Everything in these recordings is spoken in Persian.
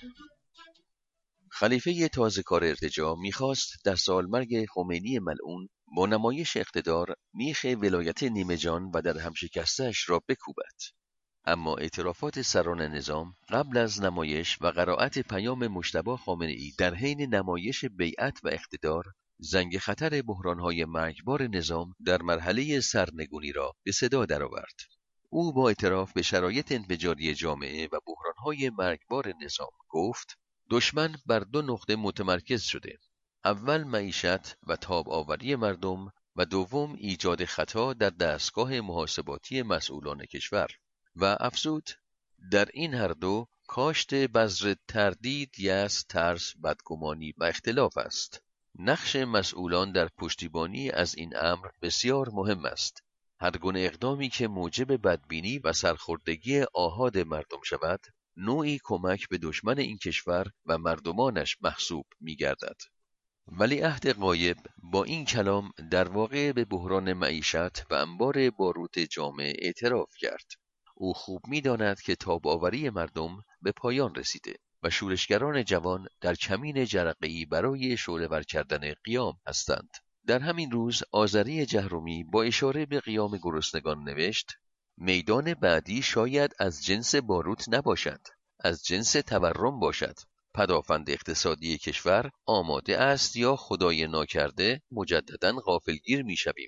خلیفه تازه‌کار ارتجاع می‌خواست در سالمرگ خمینی ملعون با نمایش اقتدار میخ ولایت نیمه‌جان و در هم شکسته‌اش را بکوبد. اما اعترافات سران نظام قبل از نمایش و قرائت پیام مجتبی خامنه‌ای در حین نمایش بیعت و اقتدار، زنگ خطر بحران‌های مرگبار نظام در مرحله سرنگونی را به صدا درآورد. او با اعتراف به شرایط انفجاری جامعه و بحران‌های مرگبار نظام گفت: دشمن بر دو نقطه متمرکز شده: اول معیشت و تاب آوری مردم و دوم ایجاد خطا در دستگاه محاسباتی مسئولان کشور. و افزود: در این هر دو کاشت بذر تردید، یأس، ترس، بدگمانی و اختلاف است. نقش مسئولان در پشتیبانی از این امر بسیار مهم است. هر گونه اقدامی که موجب بدبینی و سرخوردگی آحاد مردم شود، نوعی کمک به دشمن این کشور و مردمانش محسوب می گردد. ولیعهد غایب با این کلام در واقع به بحران معیشت و انبار باروت جامعه اعتراف کرد. او خوب می‌داند که تاب آوری مردم به پایان رسیده و شورشگران جوان در کمین جرقه‌ای برای شعله‌ور کردن قیام هستند. در همین روز آذری جهرمی با اشاره به قیام گرسنگان نوشت: میدان بعدی شاید از جنس باروت نباشد، از جنس تورم باشد. پدافند اقتصادی کشور آماده است یا خدای ناکرده مجدداً غافلگیر می‌شویم.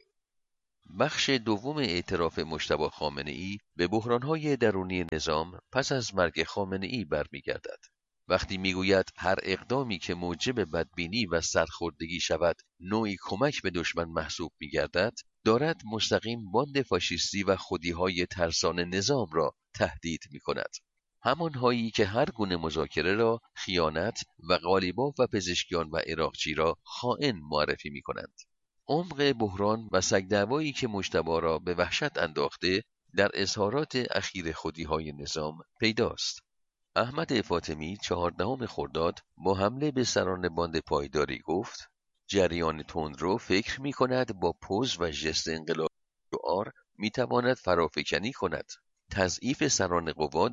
بخش دوم اعتراف مجتبی خامنه‌ای به بحران‌های درونی نظام پس از مرگ خامنه‌ای برمیگردد. وقتی میگوید هر اقدامی که موجب بدبینی و سرخوردگی شود نوعی کمک به دشمن محسوب میگردد، دارد مستقیم باند فاشیستی و خودی‌های ترسان نظام را تهدید می‌کند. همانهایی که هر گونه مذاکره را خیانت و قالیباف و پزشکیان و عراقچی را خائن معرفی می‌کنند. عمق بحران و سگدعوایی که مجتبی را به وحشت انداخته در اظهارات اخیر خودی‌های نظام پیداست. احمد فاطمی 14 خرداد با حمله به سران باند پایداری گفت: جریان تندرو فکر می‌کند با پوز و ژست انقلابی شعار می‌تواند فرافکنی کند. تضعیف سران قوا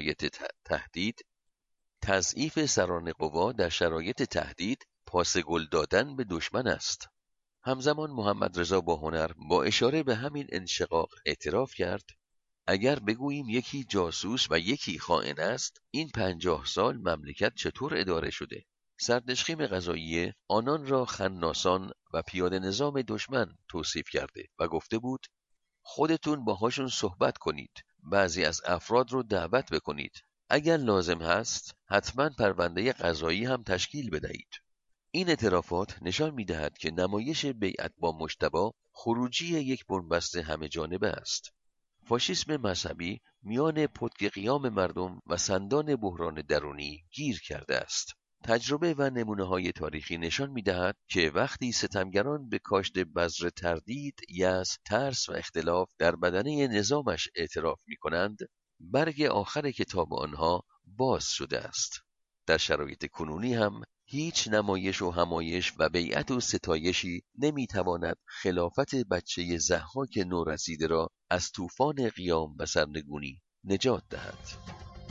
در شرایط تهدید پاس گل دادن به دشمن است. همزمان محمد رضا باهنر با اشاره به همین انشقاق اعتراف کرد: اگر بگوییم یکی جاسوس و یکی خائن است، این 50 سال مملکت چطور اداره شده؟ سردشخیم قضاییه آنان را خناسان و پیاده نظام دشمن توصیف کرده و گفته بود: خودتون باهاشون صحبت کنید، بعضی از افراد رو دعوت بکنید، اگر لازم هست حتما پرونده قضایی هم تشکیل بدهید. این اعترافات نشان می‌دهد که نمایش بیعت با مجتبی خروجی یک بنبست همه جانبه است. فاشیسم مذهبی میان پتک قیام مردم و سندان بحران درونی گیر کرده است. تجربه و نمونه‌های تاریخی نشان می‌دهد که وقتی ستمگران به کاشت بذر تردید، یأس، ترس و اختلاف در بدنه نظامش اعتراف می‌کنند، برگ آخر کتاب آنها باز شده است. در شرایط کنونی هم هیچ نمایش و همایش و بیعت و ستایشی نمیتواند خلافت بچه ضحاک نورسیده را از طوفان قیام و سرنگونی نجات دهد.